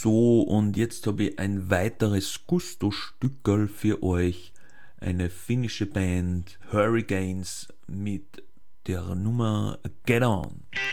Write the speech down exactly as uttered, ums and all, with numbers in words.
So, und jetzt habe ich ein weiteres Gusto-Stückerl für euch. Eine finnische Band, Hurricanes, mit der Nummer Get On.